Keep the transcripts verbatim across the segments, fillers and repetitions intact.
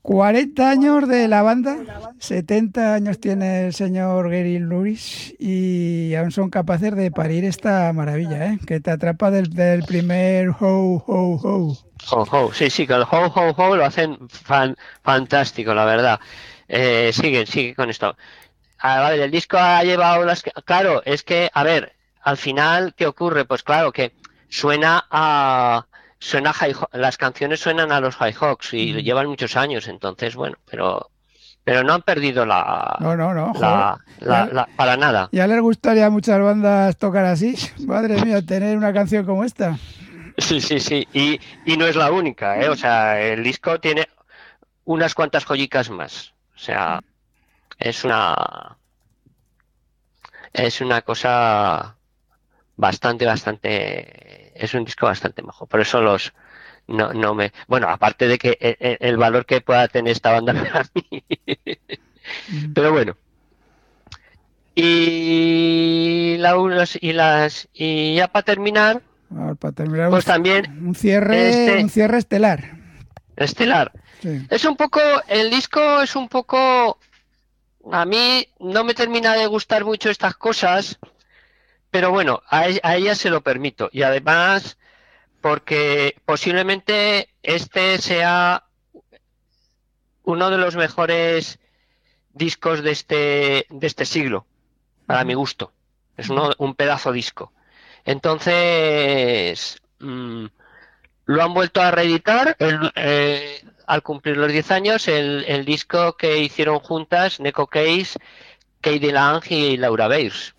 cuarenta años de la banda, setenta años tiene el señor Gary Lewis y aún son capaces de parir esta maravilla, ¿eh? Que te atrapa del, del primer ho, ho, ho. Ho, ho. Sí, sí, con el ho, ho, ho lo hacen fan, fantástico, la verdad. Eh, sigue, sigue con esto. A ver, el disco ha llevado las... Claro, es que, a ver, al final, ¿qué ocurre? Pues claro, que suena a... Suena a Hi- las canciones suenan a los Hi-Hawks y Mm. llevan muchos años, entonces, bueno, pero pero no han perdido No, la, no, no, joder. la, la, Ya, la- para nada. ya les gustaría a muchas bandas tocar así. Madre mía, tener una canción como esta. Sí, sí, sí. Y, y no es la única, ¿eh? O sea, el disco tiene unas cuantas joyicas más. O sea, es una, es una cosa bastante, bastante, es un disco bastante majo. Por eso los, no, no me, bueno, aparte de que el, el- el valor que pueda tener esta banda para mí. Mm. Pero bueno. Y, la, los- y las, y ya para terminar, A ver, para terminar, un, pues también un cierre, un este cierre estelar. Estelar. Sí. Es un poco, el disco es un poco, a mí no me termina de gustar mucho estas cosas, pero bueno, a, e- a ella se lo permito. Y además, porque posiblemente este sea uno de los mejores discos de este, de este siglo, para mi Ujú, gusto. Es ujú. uno, un pedazo disco. Entonces, mm, lo han vuelto a reeditar el- eh, al cumplir los diez años, el, el disco que hicieron juntas Neko Case, Katie Lang y Laura Beers.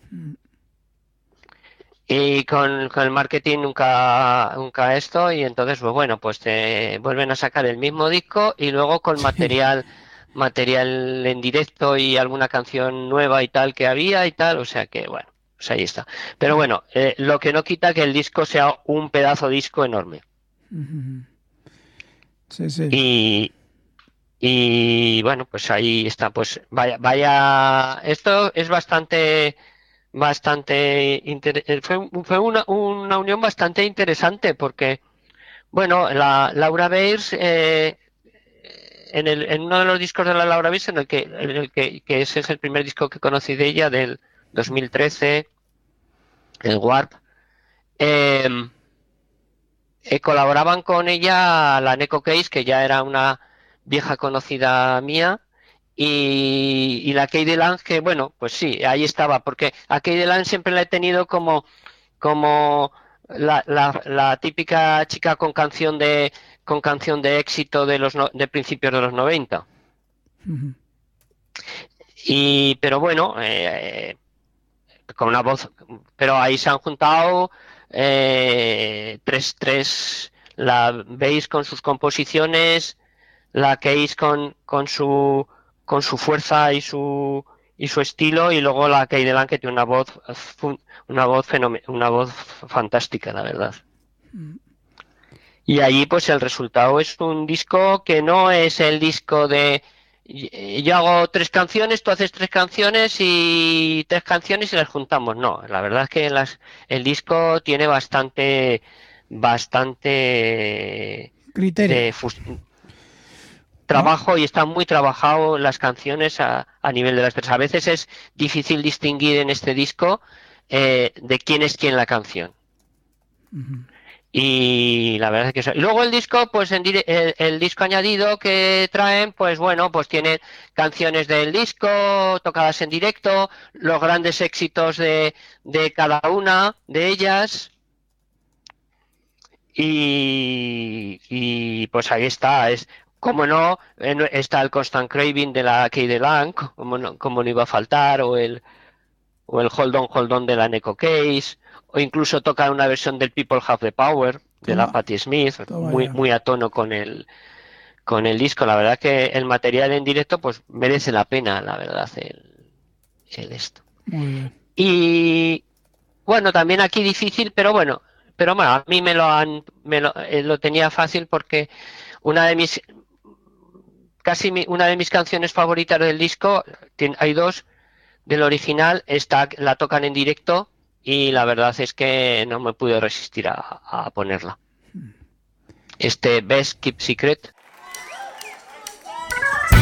Y con, con el marketing nunca, nunca esto, y entonces, pues bueno, pues te vuelven a sacar el mismo disco y luego con Sí. material, material en directo y alguna canción nueva y tal que había y tal, o sea que bueno, pues ahí está. Pero bueno, eh, lo que no quita que el disco sea un pedazo disco enorme. Ujú. Sí, sí. Y, Y bueno, pues ahí está, pues vaya, vaya, esto es bastante, bastante, inter- eh, fue, un- fue una, una unión bastante interesante porque, bueno, la Laura Beers, eh, en el, en uno de los discos de la Laura Beers, en el que, en el que, que ese es el primer disco que conocí de ella, del dos mil trece, el Warp, eh, eh, colaboraban con ella la Neko Case, que ya era una vieja conocida mía, y, y la Kay Delange, que bueno, pues sí, ahí estaba, porque a Kay Delange siempre la he tenido como, como la, la- la típica chica con canción de, con canción de éxito de los no- de principios de los noventa. Ujú. Y, pero bueno, eh, con una voz, pero ahí se han juntado eh, tres, tres, la veis con sus composiciones, la Case con, con su con su fuerza y su y su estilo, y luego la Kay Delan, que tiene una voz fu- una voz fenome- una voz fantástica, la verdad. Y allí pues el resultado es un disco que no es el disco de y- yo hago tres canciones, tú haces tres canciones y tres canciones y las juntamos. No, la verdad es que las, el disco tiene bastante, bastante Criterio. de fus- ¿No? trabajo, y está muy trabajado las canciones a, a nivel de las personas. A veces es difícil distinguir en este disco eh, de quién es quién la canción. Ujú. Y la verdad es que eso. Y luego el disco, pues en dire- el, el disco añadido que traen, pues bueno, pues tiene canciones del disco tocadas en directo, los grandes éxitos de, de cada una de ellas. Y, y, pues ahí está, es como no, eh, no- está el Constant Craving de la Key de Lang, como no, como no iba a faltar, o el, o el Hold On, Hold On de la Neko Case, o incluso toca una versión del People Have the Power de la Toma, Patti Smith, toma muy, ya. muy a tono con el, con el disco. La verdad que el material en directo pues merece la pena, la verdad, el, el esto. Muy bien. Y bueno, también aquí difícil, pero bueno, pero bueno, a mí me lo han, me lo, eh, lo tenía fácil porque una de mis, casi mi- una de mis canciones favoritas del disco, tien- hay dos, del original, está, la tocan en directo y la verdad es que no me pude resistir a, a ponerla. Este Best Keep Secret